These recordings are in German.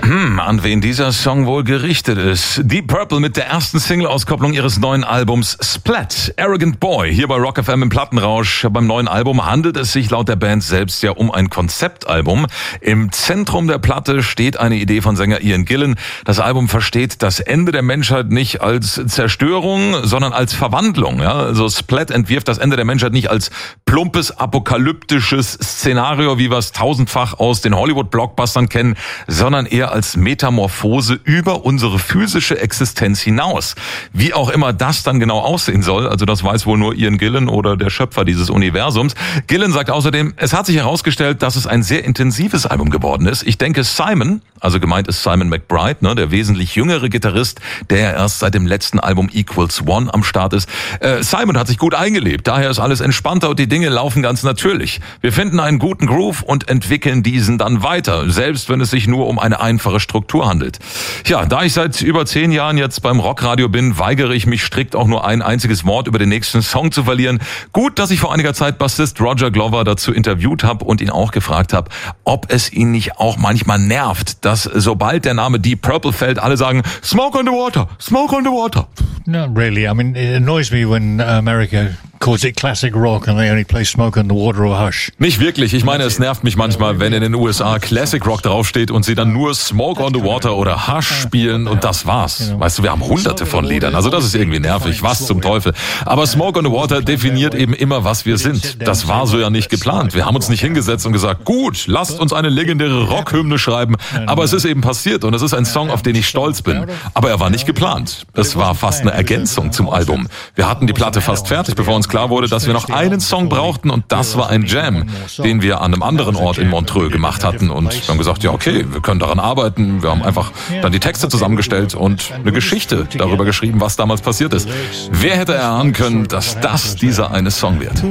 An wen dieser Song wohl gerichtet ist. Deep Purple mit der ersten Single-Auskopplung ihres neuen Albums Splat, Arrogant Boy, hier bei Rock FM im Plattenrausch. Beim neuen Album handelt es sich laut der Band selbst ja um ein Konzeptalbum. Im Zentrum der Platte steht eine Idee von Sänger Ian Gillan. Das Album versteht das Ende der Menschheit nicht als Zerstörung, sondern als Verwandlung. Ja? Also Splat entwirft das Ende der Menschheit nicht als plumpes, apokalyptisches Szenario, wie wir es tausendfach aus den Hollywood-Blockbustern kennen, sondern eher als Metamorphose über unsere physische Existenz hinaus. Wie auch immer das dann genau aussehen soll, also das weiß wohl nur Ian Gillan oder der Schöpfer dieses Universums. Gillan sagt außerdem, es hat sich herausgestellt, dass es ein sehr intensives Album geworden ist. Ich denke, Simon, also gemeint ist Simon McBride, der wesentlich jüngere Gitarrist, der ja erst seit dem letzten Album Equals One am Start ist. Simon hat sich gut eingelebt, daher ist alles entspannter und die Dinge laufen ganz natürlich. Wir finden einen guten Groove und entwickeln diesen dann weiter, selbst wenn es sich nur um eine einfache Struktur handelt. Ja, da ich seit über 10 Jahren jetzt beim Rockradio bin, weigere ich mich strikt auch nur ein einziges Wort über den nächsten Song zu verlieren. Gut, dass ich vor einiger Zeit Bassist Roger Glover dazu interviewt habe und ihn auch gefragt habe, ob es ihn nicht auch manchmal nervt, dass sobald der Name Deep Purple fällt, alle sagen, Smoke on the Water, Smoke on the Water. Not really. I mean, it annoys me when America calls it classic rock and they only play Smoke on the Water or Hush. Nicht wirklich. Ich meine, es nervt mich manchmal, wenn in den USA Classic Rock draufsteht und sie dann nur Smoke on the Water oder Hush spielen und das war's. Weißt du, wir haben hunderte von Liedern. Also das ist irgendwie nervig. Was zum Teufel. Aber Smoke on the Water definiert eben immer, was wir sind. Das war so ja nicht geplant. Wir haben uns nicht hingesetzt und gesagt, gut, lasst uns eine legendäre Rockhymne schreiben. Aber es ist eben passiert und es ist ein Song, auf den ich stolz bin. Aber er war nicht geplant. Es war fast eine Ergänzung zum Album. Wir hatten die Platte fast fertig, bevor uns klar wurde, dass wir noch einen Song brauchten und das war ein Jam, den wir an einem anderen Ort in Montreux gemacht hatten und wir haben gesagt, ja okay, wir können daran arbeiten. Wir haben einfach dann die Texte zusammengestellt und eine Geschichte darüber geschrieben, was damals passiert ist. Wer hätte erahnen können, dass das dieser eine Song wird?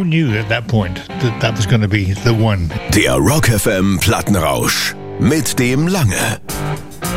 Der Rock FM Plattenrausch mit dem Lange.